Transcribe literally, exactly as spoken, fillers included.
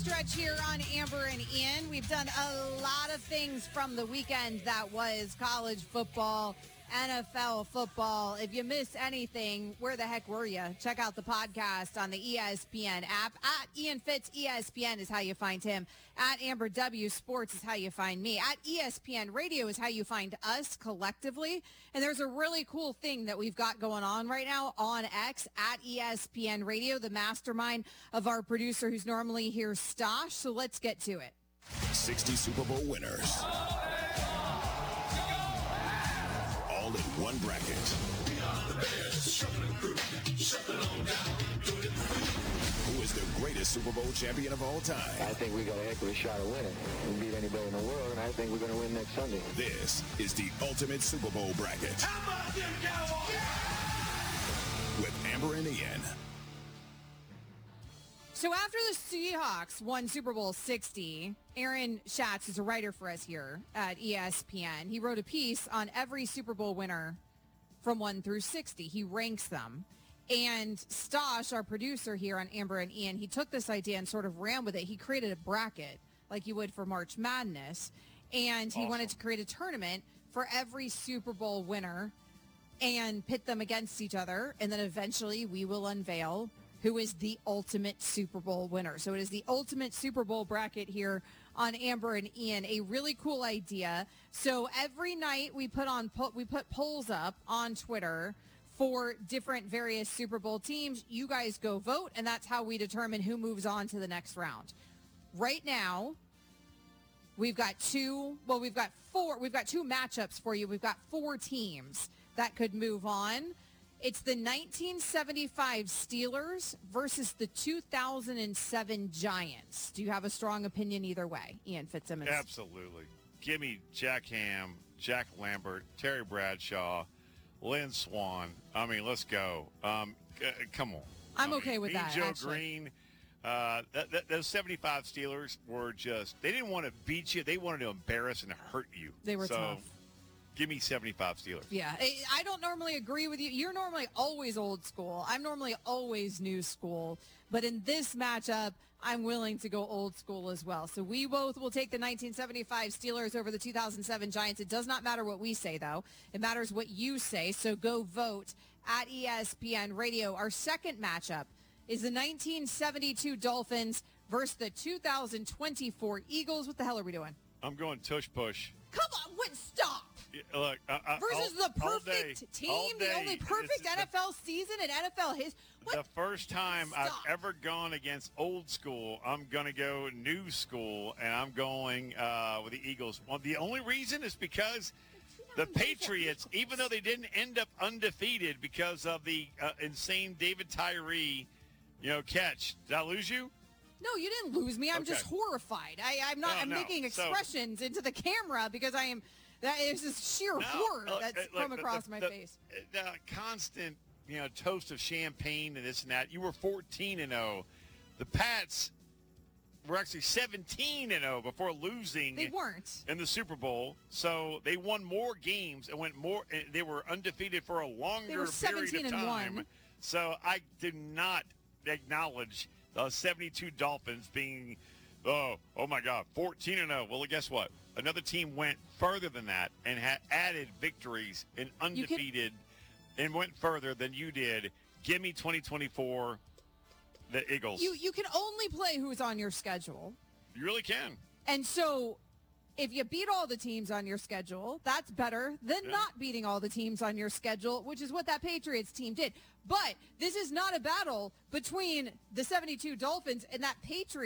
Stretch here on Amber and Ian. We've done a lot of things from the weekend that was college football, N F L football. If you missed anything, where the heck were you? Check out the podcast on the E S P N app. At Ian Fitz, E S P N is how you find him. At Amber W Sports is how you find me. At E S P N Radio is how you find us collectively. And there's a really cool thing that we've got going on right now on X at E S P N Radio, the mastermind of our producer who's normally here, Stosh. So let's get to it. sixty Super Bowl winners. All in one bracket. Who is the greatest Super Bowl champion of all time? I think we got a heck of a shot of winning. We beat anybody in the world, and I think we're going to win next Sunday. This is the ultimate Super Bowl bracket. How about them Cowboys? With Amber and Ian. So after the Seahawks won Super Bowl sixty, Aaron Schatz is a writer for us here at E S P N. He wrote a piece on every Super Bowl winner from one through sixty. He ranks them. And Stosh, our producer here on Amber and Ian, he took this idea and sort of ran with it. He created a bracket like you would for March Madness. And he Awesome. wanted to create a tournament for every Super Bowl winner and pit them against each other. And then eventually we will unveil who is the ultimate Super Bowl winner. So it is the ultimate Super Bowl bracket here on Amber and Ian. A really cool idea. So every night we put on we put polls up on Twitter for different various Super Bowl teams. You guys go vote, and that's how we determine who moves on to the next round. Right now, we've got two, well, we've got four, we've got two matchups for you. We've got four teams that could move on. It's the nineteen seventy-five Steelers versus the two thousand seven Giants. Do you have a strong opinion either way, Ian Fitzsimmons? Absolutely. Give me Jack Ham, Jack Lambert, Terry Bradshaw, Lynn Swan. I mean, let's go. Um, c- come on. I'm I okay mean, with me, that, Joe actually. Green. Uh, th- th- those seventy-five Steelers were just, they didn't want to beat you. They wanted to embarrass and hurt you. They were so, tough. Give me seventy-five Steelers. Yeah, I I don't normally agree with you. You're normally always old school. I'm normally always new school. But in this matchup, I'm willing to go old school as well. So we both will take the nineteen seventy-five Steelers over the two thousand seven Giants. It does not matter what we say, though. It matters what you say. So go vote at E S P N Radio. Our second matchup is the nineteen seventy-two Dolphins versus the two thousand twenty-four Eagles. What the hell are we doing? I'm going tush push. Come on, what? Stop. Yeah, look, uh, uh, Versus all, the all perfect day, team, all the day. only perfect It's N F L season in N F L history. The, the first time Stop. I've ever gone against old school, I'm going to go new school, and I'm going uh, with the Eagles. Well, the only reason is because the Patriots, even though they didn't end up undefeated because of the uh, insane David Tyree, you know, catch. Did I lose you? No, you didn't lose me. I'm Okay. just horrified. I, I'm not. No, I'm no. making So- expressions into the camera because I am. That is just sheer No, horror uh, that's uh, look, come the- across the- my the- face. The constant, you know, toast of champagne and this and that. You were fourteen and oh. The Pats were actually seventeen and oh before losing. They weren't. in the Super Bowl. So they won more games and went more. They were undefeated for a longer They were period seventeen of and time. one. So I do not acknowledge the seventy-two Dolphins being, oh, oh my God, fourteen and oh. Well, guess what? Another team went further than that and had added victories and undefeated and went further than you did. Give me twenty twenty-four, the Eagles. You you can only play who's on your schedule, You really can. and so if you beat all the teams on your schedule, that's better than Yeah. not beating all the teams on your schedule, which is what that Patriots team did. But this is not a battle between the seventy-two Dolphins and that Patriots